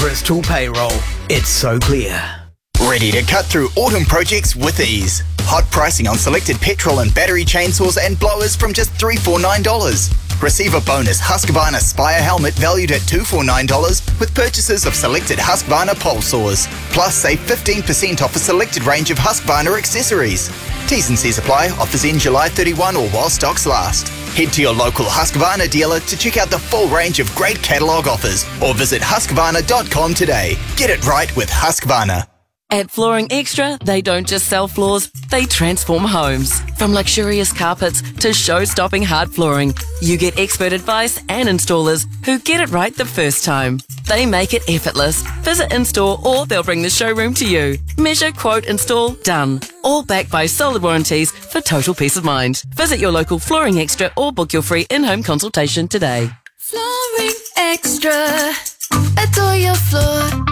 Crystal Payroll. It's so clear. Ready to cut through autumn projects with ease. Hot pricing on selected petrol and battery chainsaws and blowers from just $349. Receive a bonus Husqvarna Spire helmet valued at $249 with purchases of selected Husqvarna pole saws. Plus, save 15% off a selected range of Husqvarna accessories. T's and C's apply. Offers in July 31 or while stocks last. Head to your local Husqvarna dealer to check out the full range of great catalogue offers or visit husqvarna.com today. Get it right with Husqvarna. At Flooring Extra, they don't just sell floors, they transform homes. From luxurious carpets to show-stopping hard flooring, you get expert advice and installers who get it right the first time. They make it effortless. Visit in-store or they'll bring the showroom to you. Measure, quote, install, done. All backed by solid warranties for total peace of mind. Visit your local Flooring Extra or book your free in-home consultation today. Flooring Extra. Adore your floor.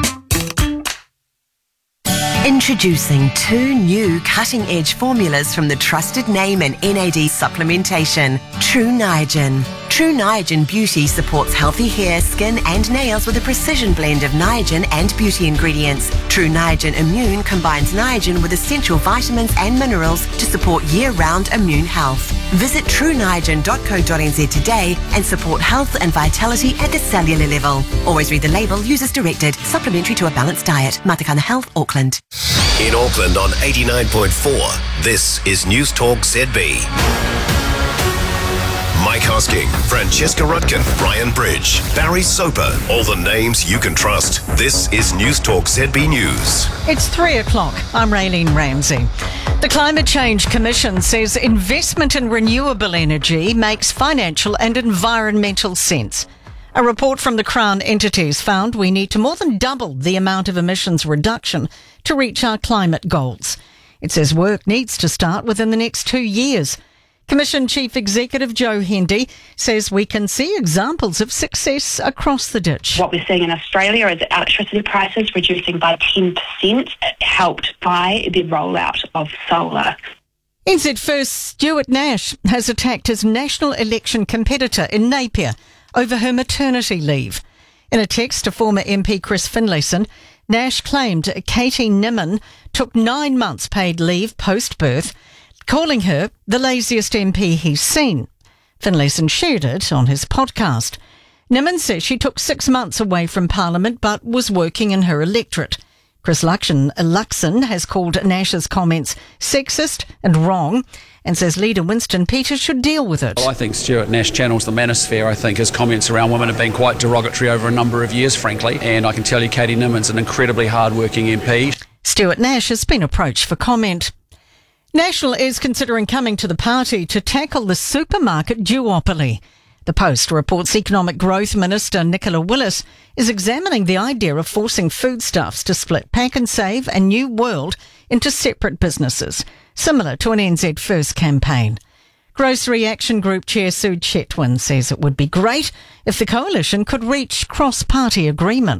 Introducing 2 new cutting-edge formulas from the trusted name in NAD supplementation, True Niagen. True Niagen Beauty supports healthy hair, skin and nails with a precision blend of Niagen and beauty ingredients. True Niagen Immune combines Niagen with essential vitamins and minerals to support year-round immune health. Visit trueniagen.co.nz today and support health and vitality at the cellular level. Always read the label, use as directed. Supplementary to a balanced diet. Matakana Health, Auckland. In Auckland on 89.4, this is News Talk ZB. Mike Hosking, Francesca Rudkin, Brian Bridge, Barry Soper, all the names you can trust. This is News Talk ZB News. It's 3 o'clock. I'm Raylene Ramsey. The Climate Change Commission says investment in renewable energy makes financial and environmental sense. A report from the Crown entities found we need to more than double the amount of emissions reduction to reach our climate goals. It says work needs to start within the next 2 years. Commission Chief Executive Joe Hendy says we can see examples of success across the ditch. What we're seeing in Australia is electricity prices reducing by 10%, helped by the rollout of solar. NZ First Stuart Nash has attacked his national election competitor in Napier over her maternity leave. In a text to former MP Chris Finlayson, Nash claimed Katie Nimmin took 9 months paid leave post-birth, calling her the laziest MP he's seen. Finlayson shared it on his podcast. Nimmin says she took 6 months away from Parliament but was working in her electorate. Chris Luxon has called Nash's comments sexist and wrong and says leader Winston Peters should deal with it. Well, I think Stuart Nash channels the manosphere. I think his comments around women have been quite derogatory over a number of years, frankly, and I can tell you Katie Nimmin's an incredibly hard-working MP. Stuart Nash has been approached for comment. National is considering coming to the party to tackle the supermarket duopoly. The Post reports Economic Growth Minister Nicola Willis is examining the idea of forcing foodstuffs to split Pack and Save and New World into separate businesses, similar to an NZ First campaign. Grocery Action Group Chair Sue Chetwin says it would be great if the coalition could reach cross-party agreement.